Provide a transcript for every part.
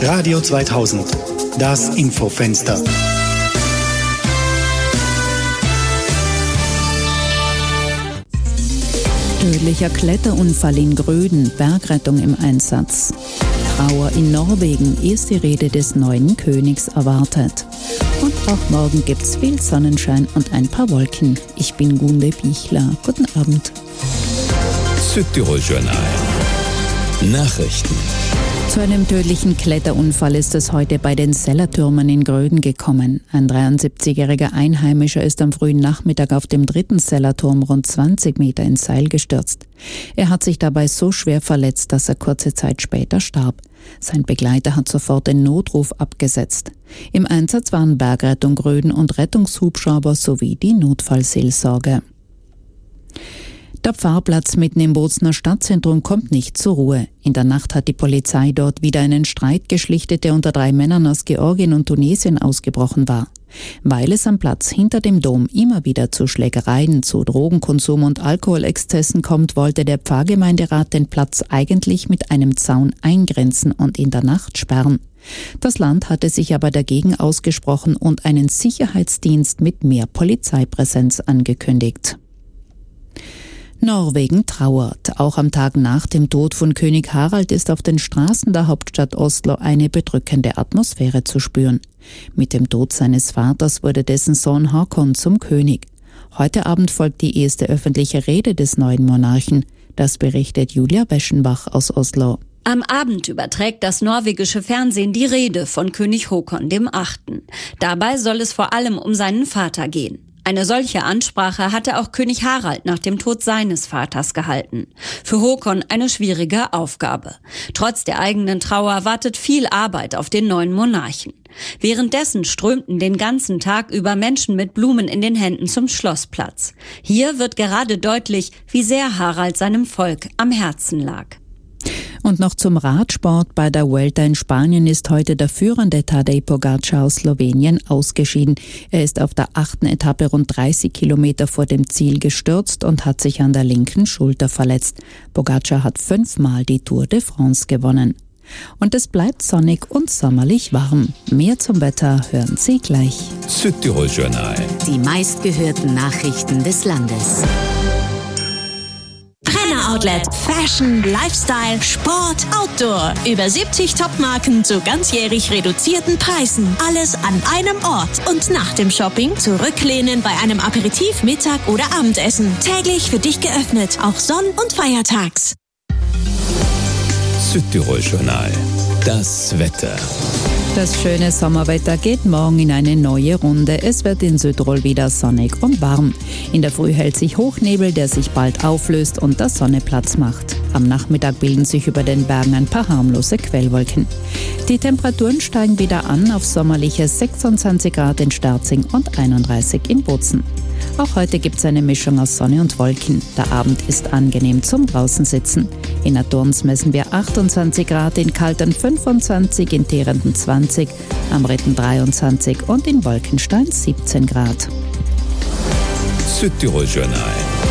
Radio 2000, das Infofenster. Tödlicher Kletterunfall in Gröden, Bergrettung im Einsatz. Trauer in Norwegen, ist die Rede des neuen Königs erwartet. Und auch morgen gibt's viel Sonnenschein und ein paar Wolken. Ich bin Gunde Bichler. Guten Abend. Südtirol-Journal. Nachrichten. Zu einem tödlichen Kletterunfall ist es heute bei den Sellertürmen in Gröden gekommen. Ein 73-jähriger Einheimischer ist am frühen Nachmittag auf dem 3. Sellerturm rund 20 Meter ins Seil gestürzt. Er hat sich dabei so schwer verletzt, dass er kurze Zeit später starb. Sein Begleiter hat sofort den Notruf abgesetzt. Im Einsatz waren Bergrettung Gröden und Rettungshubschrauber sowie die Notfallseelsorge. Der Pfarrplatz mitten im Bozner Stadtzentrum kommt nicht zur Ruhe. In der Nacht hat die Polizei dort wieder einen Streit geschlichtet, der unter 3 Männern aus Georgien und Tunesien ausgebrochen war. Weil es am Platz hinter dem Dom immer wieder zu Schlägereien, zu Drogenkonsum und Alkoholexzessen kommt, wollte der Pfarrgemeinderat den Platz eigentlich mit einem Zaun eingrenzen und in der Nacht sperren. Das Land hatte sich aber dagegen ausgesprochen und einen Sicherheitsdienst mit mehr Polizeipräsenz angekündigt. Norwegen trauert. Auch am Tag nach dem Tod von König Harald ist auf den Straßen der Hauptstadt Oslo eine bedrückende Atmosphäre zu spüren. Mit dem Tod seines Vaters wurde dessen Sohn Håkon zum König. Heute Abend folgt die erste öffentliche Rede des neuen Monarchen. Das berichtet Julia Weschenbach aus Oslo. Am Abend überträgt das norwegische Fernsehen die Rede von König Håkon VIII. Dabei soll es vor allem um seinen Vater gehen. Eine solche Ansprache hatte auch König Harald nach dem Tod seines Vaters gehalten. Für Håkon eine schwierige Aufgabe. Trotz der eigenen Trauer wartet viel Arbeit auf den neuen Monarchen. Währenddessen strömten den ganzen Tag über Menschen mit Blumen in den Händen zum Schlossplatz. Hier wird gerade deutlich, wie sehr Harald seinem Volk am Herzen lag. Und noch zum Radsport. Bei der Vuelta in Spanien ist heute der führende Tadej Pogačar aus Slowenien ausgeschieden. Er ist auf der 8. Etappe rund 30 Kilometer vor dem Ziel gestürzt und hat sich an der linken Schulter verletzt. Pogačar hat 5-mal die Tour de France gewonnen. Und es bleibt sonnig und sommerlich warm. Mehr zum Wetter hören Sie gleich. Südtirol-Journal. Die meistgehörten Nachrichten des Landes. Outlet. Fashion, Lifestyle, Sport, Outdoor. Über 70 Top-Marken zu ganzjährig reduzierten Preisen. Alles an einem Ort. Und nach dem Shopping zurücklehnen bei einem Aperitif, Mittag oder Abendessen. Täglich für dich geöffnet, auch sonn- und feiertags. Südtirol-Journal. Das Wetter. Das schöne Sommerwetter geht morgen in eine neue Runde. Es wird in Südtirol wieder sonnig und warm. In der Früh hält sich Hochnebel, der sich bald auflöst und der Sonne Platz macht. Am Nachmittag bilden sich über den Bergen ein paar harmlose Quellwolken. Die Temperaturen steigen wieder an auf sommerliche 26 Grad in Sterzing und 31 in Bozen. Auch heute gibt es eine Mischung aus Sonne und Wolken. Der Abend ist angenehm zum Draußensitzen. In Adorns messen wir 28 Grad, in Kaltern 25, in Teerenden 20, am Ritten 23 und in Wolkenstein 17 Grad. Südtirol-Journal.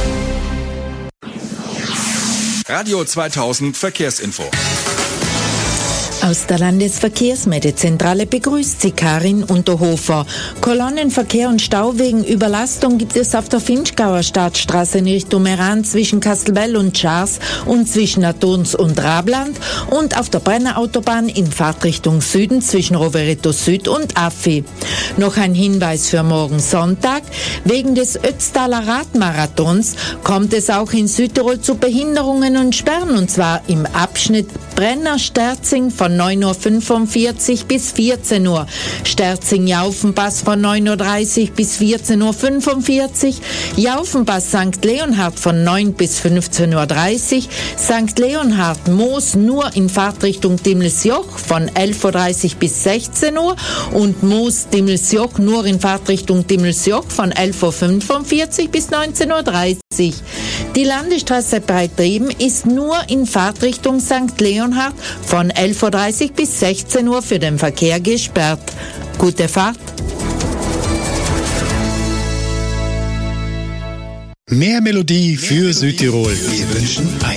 Radio 2000 Verkehrsinfo. Aus der Landesverkehrsmeldezentrale begrüßt Sie Karin Unterhofer. Kolonnenverkehr und Stau wegen Überlastung gibt es auf der Finchgauer Stadtstraße in Richtung Meran zwischen Kastelbell und Schars und zwischen Adorns und Rabland und auf der Brennerautobahn in Fahrtrichtung Süden zwischen Rovereto Süd und Affi. Noch ein Hinweis für morgen Sonntag. Wegen des Ötztaler Radmarathons kommt es auch in Südtirol zu Behinderungen und Sperren, und zwar im Abschnitt Brenner-Sterzing von 9.45 Uhr bis 14 Uhr. Sterzing-Jaufenpass von 9.30 Uhr bis 14.45 Uhr. Jaufenpass St. Leonhard von 9 bis 15.30 Uhr. St. Leonhard Moos nur in Fahrtrichtung Dimmelsjoch von 11.30 Uhr bis 16 Uhr. Und Moos Dimmelsjoch nur in Fahrtrichtung Dimmelsjoch von 11.45 Uhr bis 19.30 Uhr. Die Landesstraße Breitreben ist nur in Fahrtrichtung St. Leonhard von 11.30 Uhr bis 16 Uhr für den Verkehr gesperrt. Gute Fahrt! Mehr Melodie für Südtirol. Wir wünschen